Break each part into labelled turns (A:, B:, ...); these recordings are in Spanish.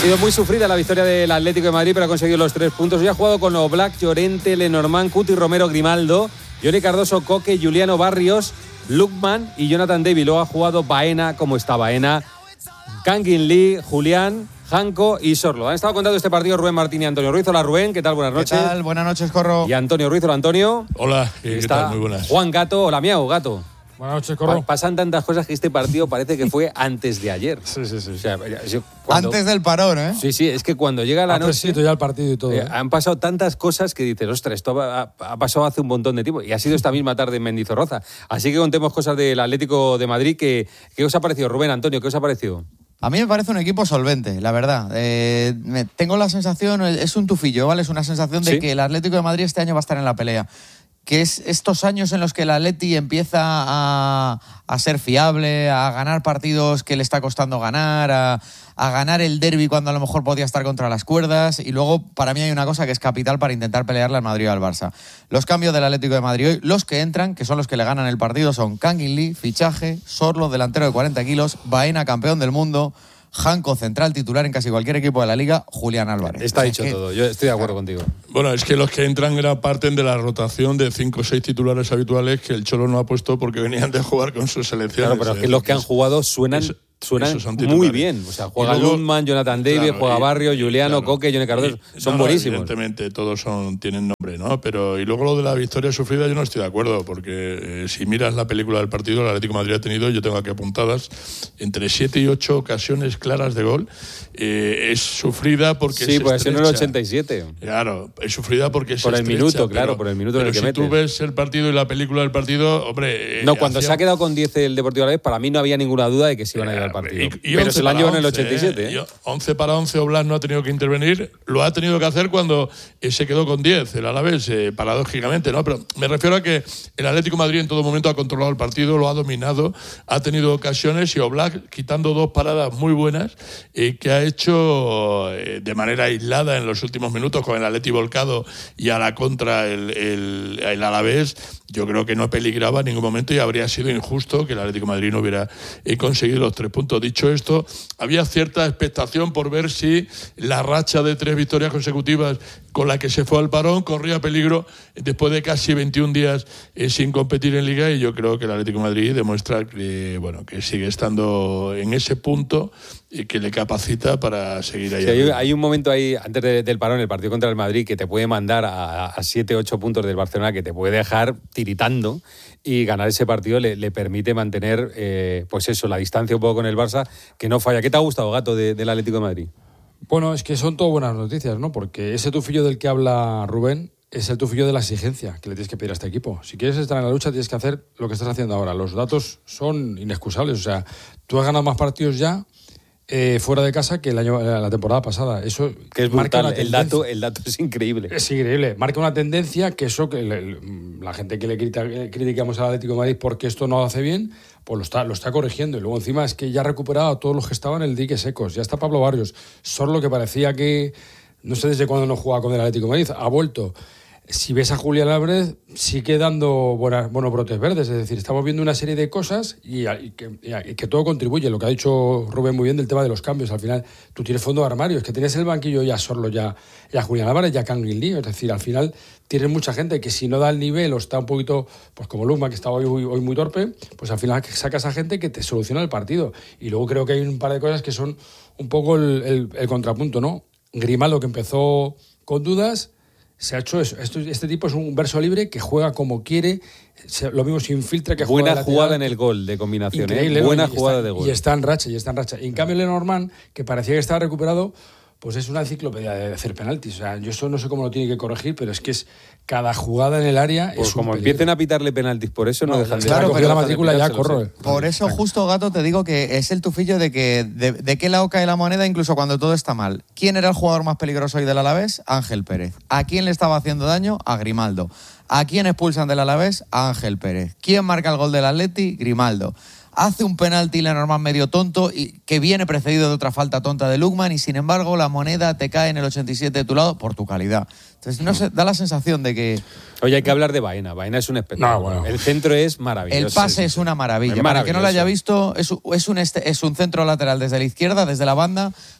A: sido muy sufrida la victoria del Atlético de Madrid, pero ha conseguido los 3 puntos. Hoy ha jugado con Oblak, Llorente, Lenormand, Cuti, Romero, Grimaldo, Johnny Cardoso, Coque, Juliano Barrios, Lookman y Jonathan David. Luego ha jugado Baena, como está Baena, Kangin Lee, Julián, Janko y Sorlo. Han estado contando este partido Rubén Martín y Antonio Ruiz. Hola Rubén, ¿qué tal? Buenas noches.
B: ¿Qué tal? Buenas noches, Corro.
A: Y Antonio Ruiz. Hola Antonio.
C: Hola, ¿qué tal? Muy buenas.
A: Juan Gato. Hola Miau, Gato.
D: Buenas noches, Corro.
A: Pasan tantas cosas que este partido parece que fue antes de ayer.
D: Sí.
A: O sea,
B: Antes del parón, ¿eh?
A: Sí, es que cuando llega la noche...
D: ya el partido y todo.
A: Han pasado tantas cosas que dices, ostras, esto ha pasado hace un montón de tiempo. Y ha sido esta misma tarde en Mendizorroza. Así que contemos cosas del Atlético de Madrid. ¿Qué os ha parecido, Rubén, Antonio? ¿Qué os ha parecido?
B: A mí me parece un equipo solvente, la verdad. Tengo la sensación, es un tufillo, ¿vale? Es una sensación de que el Atlético de Madrid este año va a estar en la pelea. Que es estos años en los que el Atleti empieza a ser fiable, a ganar partidos que le está costando ganar, a ganar el derbi cuando a lo mejor podía estar contra las cuerdas. Y luego, para mí hay una cosa que es capital para intentar pelearle al Madrid o al Barça. Los cambios del Atlético de Madrid hoy, los que entran, que son los que le ganan el partido, son Kangin Lee, fichaje, Sorlo, delantero de 40 kilos, Baena, campeón del mundo, Janko, central titular en casi cualquier equipo de la Liga, Julián Álvarez.
A: Está dicho todo, yo estoy de acuerdo contigo.
C: Bueno, es que los que entran parten de la rotación de 5 o 6 titulares habituales que el Cholo no ha puesto porque venían de jugar con sus selecciones.
A: Claro, pero es que los que han jugado suenan muy bien. O sea, juega Lundman, Jonathan David, juega Barrio, Juliano, Coque, Johnny Cardoso. Son buenísimos.
C: Evidentemente, todos tienen nombre, ¿no? Pero y luego lo de la victoria sufrida yo no estoy de acuerdo, porque si miras la película del partido, el Atlético de Madrid ha tenido, yo tengo aquí apuntadas, entre 7 y 8 ocasiones claras de gol. Es sufrida porque
A: sí, pues en el 87.
C: Claro, es sufrida porque
A: por
C: se
A: el
C: estrecha,
A: minuto, claro, por el minuto en el que
C: si
A: metes.
C: tú ves el partido y la película del partido, hombre...
A: No, cuando se ha quedado con 10 el Deportivo Alavés, para mí no había ninguna duda de que se iban a llevar el partido. Pero se lo han llevado en el 87.
C: 11 para 11, Oblak no ha tenido que intervenir. Lo ha tenido que hacer cuando se quedó con 10, el Alavés, paradójicamente, ¿no? Pero me refiero a que el Atlético de Madrid en todo momento ha controlado el partido, lo ha dominado, ha tenido ocasiones y Oblak, quitando 2 paradas muy buenas, que ha hecho de manera aislada en los últimos minutos con el Atleti volcado y a la contra el Alavés, yo creo que no peligraba en ningún momento y habría sido injusto que el Atlético de Madrid no hubiera conseguido los 3 puntos. Dicho esto, había cierta expectación por ver si la racha de 3 victorias consecutivas con la que se fue al parón corría peligro después de casi 21 días sin competir en Liga, y yo creo que el Atlético de Madrid demuestra que sigue estando en ese punto y que le capacita para seguir ahí.
A: Sí, hay un momento ahí, antes del parón, el partido contra el Madrid, que te puede mandar a 7-8 puntos del Barcelona, que te puede dejar tiritando, y ganar ese partido le permite mantener, pues eso, la distancia un poco con el Barça, que no falla. ¿Qué te ha gustado, Gato, del Atlético de Madrid?
D: Bueno, es que son todo buenas noticias, ¿no? Porque ese tufillo del que habla Rubén es el tufillo de la exigencia que le tienes que pedir a este equipo. Si quieres estar en la lucha, tienes que hacer lo que estás haciendo ahora. Los datos son inexcusables. O sea, tú has ganado más partidos ya fuera de casa que la temporada pasada. Eso
A: que es brutal. El dato es increíble.
D: Es increíble. Marca una tendencia que eso que la gente que le criticamos al Atlético de Madrid porque esto no lo hace bien, pues lo está corrigiendo. Y luego encima es que ya ha recuperado a todos los que estaban en el dique secos. Ya está Pablo Barrios. Solo lo que parecía que no sé desde cuándo no jugaba con el Atlético de Madrid. Ha vuelto. Si ves a Julián Álvarez, sigue dando buenos brotes verdes. Es decir, estamos viendo una serie de cosas y que todo contribuye. Lo que ha dicho Rubén muy bien del tema de los cambios. Al final, tú tienes fondo de armario. Es que tienes el banquillo ya Sorlo, ya Julián Álvarez, ya Kangin Lee. Es decir, al final tienes mucha gente que si no da el nivel o está un poquito, pues como Luma, que está hoy muy torpe, pues al final sacas a gente que te soluciona el partido. Y luego creo que hay un par de cosas que son un poco el contrapunto, ¿no? Grimaldo, que empezó con dudas, se ha hecho eso. Este tipo es un verso libre que juega como quiere, lo mismo se infiltra que juega.
A: Buena jugada en el gol de combinación.
D: Increíble,
A: buena jugada de gol.
D: Y está en racha. Y en cambio Lenormand, que parecía que estaba recuperado, pues es una enciclopedia de hacer penaltis. O sea, yo eso no sé cómo lo tiene que corregir, pero es que es cada jugada en el área
A: pues
D: es
A: como
D: un peligro.
A: empiecen a pitarle penaltis por eso no dejan de...
B: Claro,
D: pero la matrícula ya corro.
B: Por eso justo, Gato, te digo que es el tufillo de qué lado cae la moneda incluso cuando todo está mal. ¿Quién era el jugador más peligroso hoy del Alavés? Ángel Pérez. ¿A quién le estaba haciendo daño? A Grimaldo. ¿A quién expulsan del Alavés? A Ángel Pérez. ¿Quién marca el gol del Atleti? Grimaldo. Hace un penalti Lenormand medio tonto y que viene precedido de otra falta tonta de Lookman, y sin embargo la moneda te cae en el 87 de tu lado por tu calidad. Entonces no sé, da la sensación de que...
A: Oye, hay que hablar de Baena. Baena es un espectáculo.
D: No, bueno.
A: El centro es maravilloso.
B: El pase es una maravilla. Para el que no lo haya visto, es un centro lateral desde la izquierda, desde la banda,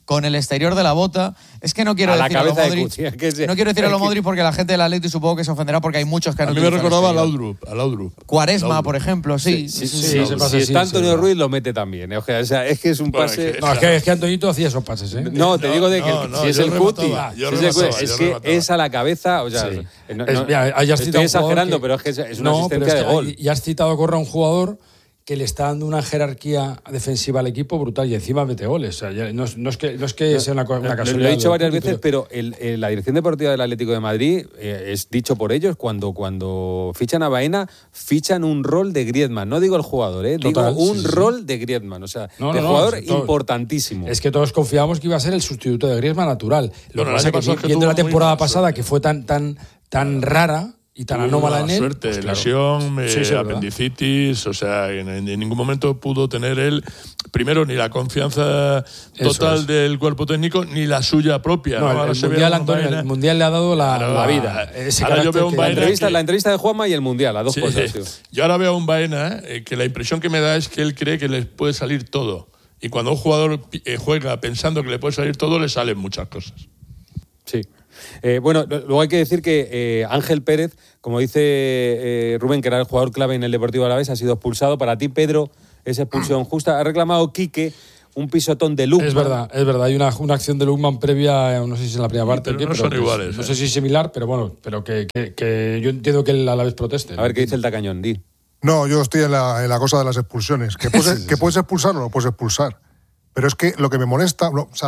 B: con el exterior de la bota. Es que no quiero decir a lo Modric. No quiero decir a lo Modric porque la gente del Atleti supongo que se ofenderá porque hay muchos que han utilizado.
C: A mí me recordaba a Laudrup.
B: Cuaresma, por ejemplo, sí.
A: Si está Antonio Ruiz, lo mete también. O sea, es que es un pase.
D: Es que Antoñito hacía esos pases, ¿eh?
A: No, te digo de que si es el Cuti. Es que es a la cabeza. O sea, estoy exagerando, pero es que es una asistencia de gol.
D: Y has citado a Correa, un jugador que le está dando una jerarquía defensiva al equipo brutal y encima mete goles. O sea, no es que sea una casualidad.
A: Lo he dicho varias veces, pero la dirección deportiva del Atlético de Madrid, es dicho por ellos, cuando fichan a Baena, fichan un rol de Griezmann. No digo el jugador, digo un rol de Griezmann. O sea, de jugador importantísimo.
D: Es que todos confiábamos que iba a ser el sustituto de Griezmann natural. Lo que pasa es que viendo la temporada pasada, que fue tan rara y tan anómala en él.
C: Suerte, pues claro. Lesión, apendicitis, o sea, en ningún momento pudo tener él, primero, ni la confianza total del cuerpo técnico, ni la suya propia.
D: No, el mundial le ha dado la vida.
C: Ahora yo veo un Baena
A: la entrevista de Juanma y el mundial, las dos cosas. Tío.
C: Yo ahora veo a un Baena que la impresión que me da es que él cree que le puede salir todo. Y cuando un jugador juega pensando que le puede salir todo, le salen muchas cosas.
A: Sí. Bueno, luego hay que decir que Ángel Pérez, como dice Rubén, que era el jugador clave en el Deportivo Alavés, ha sido expulsado. Para ti, Pedro, ¿es expulsión justa? Ha reclamado Quique un pisotón de Lukman.
D: Es verdad. Hay una acción de Lukman previa, no sé si es en la primera parte.
C: Pero no son iguales.
D: No sé si es similar, pero bueno, que yo entiendo que el Alavés proteste.
A: A ver qué dice el Tacañón, di.
E: No, yo estoy en la cosa de las expulsiones. Que puedes expulsar o no puedes expulsar. Pero es que lo que me molesta.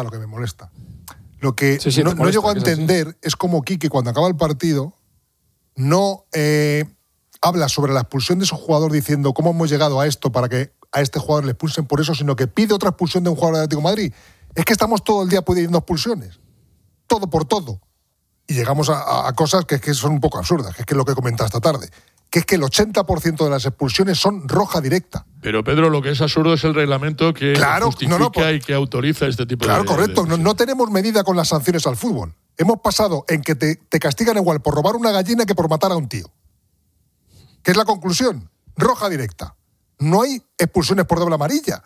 E: Lo que no llego a entender es como Quique, cuando acaba el partido, no habla sobre la expulsión de su jugador diciendo cómo hemos llegado a esto para que a este jugador le expulsen por eso, sino que pide otra expulsión de un jugador de Atlético de Madrid. Es que estamos todo el día pidiendo expulsiones. Todo por todo. Y llegamos a cosas que son un poco absurdas, que es lo que he comentado esta tarde. Que es que el 80% de las expulsiones son roja directa.
C: Pero, Pedro, lo que es absurdo es el reglamento que justifica y que autoriza este tipo de...
E: Claro, correcto. No tenemos medida con las sanciones al fútbol. Hemos pasado en que te castigan igual por robar una gallina que por matar a un tío. ¿Qué es la conclusión? Roja directa. No hay expulsiones por doble amarilla.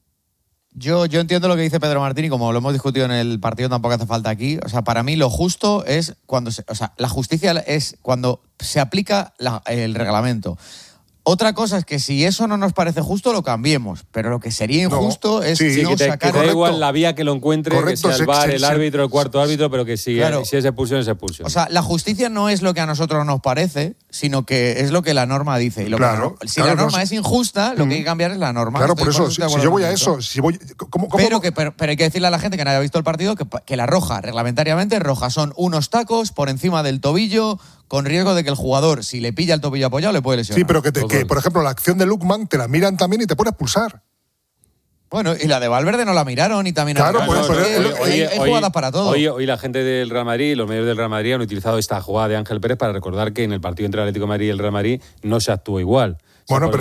B: Yo entiendo lo que dice Pedro Martín y como lo hemos discutido en el partido tampoco hace falta aquí. O sea, para mí lo justo es cuando... la justicia es cuando se aplica el reglamento. Otra cosa es que si eso no nos parece justo, lo cambiemos. Pero lo que sería injusto es no sacar...
A: Que da igual la vía que lo encuentre, correcto, que sea el VAR, el árbitro, el cuarto árbitro, pero que si es expulsión, es expulsión.
B: O sea, la justicia no es lo que a nosotros nos parece, sino que es lo que la norma dice. Y si la norma es injusta, lo que hay que cambiar es la norma.
E: Claro, por eso, si yo voy a eso... ¿cómo?
B: Pero hay que decirle a la gente que no haya visto el partido que la roja, reglamentariamente roja, son unos tacos por encima del tobillo, con riesgo de que el jugador, si le pilla el tobillo apoyado, le puede lesionar.
E: Sí, pero que por ejemplo, la acción de Lukman te la miran también y te pueden expulsar.
B: Bueno, y la de Valverde no la miraron y también...
E: Claro,
B: hay jugadas para todo.
A: Hoy la gente del Real Madrid, los medios del Real Madrid han utilizado esta jugada de Ángel Pérez para recordar que en el partido entre el Atlético de Madrid y el Real Madrid no se actuó igual.
E: Bueno,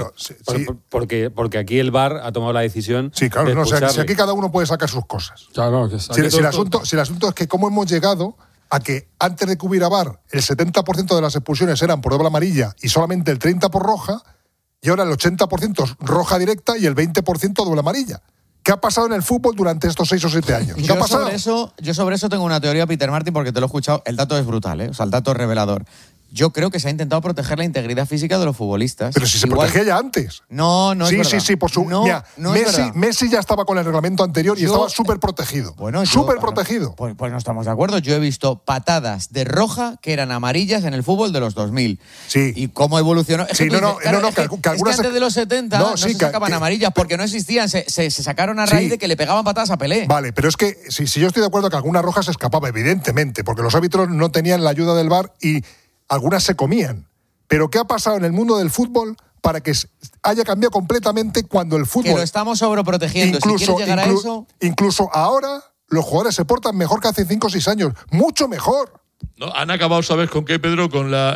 A: porque aquí el VAR ha tomado la decisión.
E: Sí, claro, no, o sea, si aquí cada uno puede sacar sus cosas.
D: Claro,
E: si el asunto es que cómo hemos llegado a que antes de que hubiera VAR el 70% de las expulsiones eran por doble amarilla y solamente el 30% por roja, y ahora el 80% es roja directa y el 20% doble amarilla. ¿Qué ha pasado en el fútbol durante estos 6 o 7 años? ¿Qué ha pasado?
B: Yo sobre eso tengo una teoría, Peter Martin, porque te lo he escuchado. El dato es brutal, O sea, el dato es revelador. Yo creo que se ha intentado proteger la integridad física de los futbolistas.
E: Pero si se protegía ya antes.
B: No es verdad.
E: Sí, por su... Mira, Messi ya estaba con el reglamento anterior y estaba súper protegido. Súper protegido.
B: Pues no estamos de acuerdo. Yo he visto patadas de roja que eran amarillas en el fútbol de los 2000.
E: Sí.
B: ¿Y cómo evolucionó?
E: Sí, que algunas...
B: Es que antes de los 70 no se sacaban amarillas porque no existían. Se sacaron a raíz de que le pegaban patadas a Pelé.
E: Vale, pero es que si yo estoy de acuerdo que alguna roja se escapaba, evidentemente, porque los árbitros no tenían la ayuda del VAR y algunas se comían. Pero ¿qué ha pasado en el mundo del fútbol para que haya cambiado completamente cuando el fútbol...
B: Que lo estamos sobreprotegiendo. Si quieres llegar a eso...
E: Incluso ahora los jugadores se portan mejor que hace 5 o 6 años. Mucho mejor.
C: No, han acabado, ¿sabes con qué, Pedro? Con la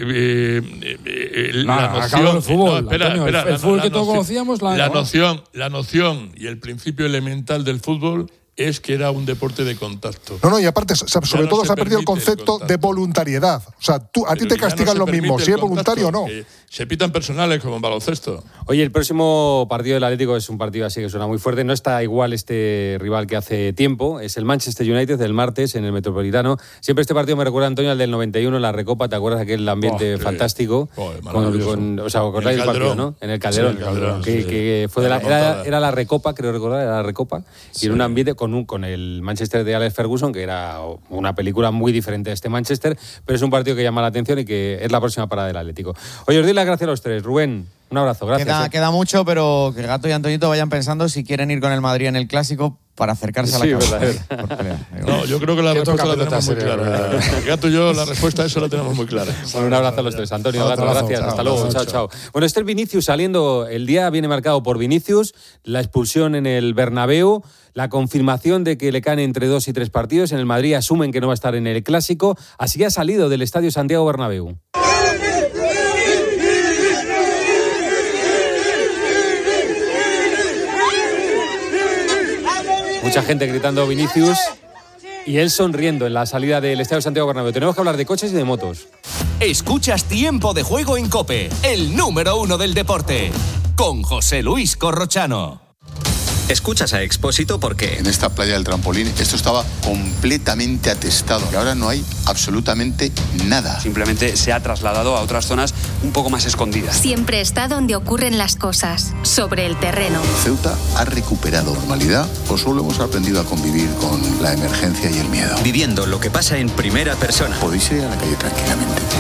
D: noción del fútbol.
C: No, espera,
D: el fútbol que todos conocíamos.
C: La noción y el principio elemental del fútbol es que era un deporte de contacto.
E: No, y aparte, sobre todo se ha perdido el concepto de voluntariedad. O sea, a ti te castigan lo mismo, si es voluntario o no.
C: Se pitan personales como en baloncesto.
A: Oye, el próximo partido del Atlético es un partido así que suena muy fuerte. No está igual este rival que hace tiempo. Es el Manchester United del martes en el Metropolitano. Siempre este partido me recuerda, Antonio, al del 91 en la Recopa. ¿Te acuerdas aquel ambiente fantástico? O sea, ¿acordáis del partido, no? En el Calderón.
C: Sí, el Calderón,
A: que fue era la Recopa, creo recordar, era la Recopa. Sí. Y en un ambiente con el Manchester de Alex Ferguson, que era una película muy diferente a este Manchester, pero es un partido que llama la atención y que es la próxima parada del Atlético. Oye, os doy las gracias a los tres. Rubén, un abrazo, gracias.
B: Queda mucho, pero que el Gato y Antoñito vayan pensando si quieren ir con el Madrid en el Clásico para acercarse a la cabeza.
C: No, yo creo que la respuesta la tenemos muy clara. El Gato y yo, la respuesta a eso la tenemos muy clara.
A: Bueno, un abrazo a los tres. Antonio, Gato, gracias. Hasta luego. Chao. Bueno, este es Vinicius saliendo. El día viene marcado por Vinicius, la expulsión en el Bernabéu, la confirmación de que le caen entre 2 y 3 partidos. En el Madrid asumen que no va a estar en el Clásico. Así ha salido del Estadio Santiago Bernabéu. Mucha gente gritando Vinicius y él sonriendo en la salida del Estadio Santiago Bernabéu. Tenemos que hablar de coches y de motos.
F: Escuchas Tiempo de Juego en COPE, el número 1 del deporte, con José Luis Corrochano.
G: Escuchas a Expósito porque
H: en esta playa del Trampolín esto estaba completamente atestado y ahora no hay absolutamente nada.
I: Simplemente se ha trasladado a otras zonas un poco más escondidas.
J: Siempre está donde ocurren las cosas, sobre el terreno.
H: ¿Ceuta ha recuperado normalidad o solo hemos aprendido a convivir con la emergencia y el miedo?
G: Viviendo lo que pasa en primera persona.
H: Podéis ir a la calle tranquilamente.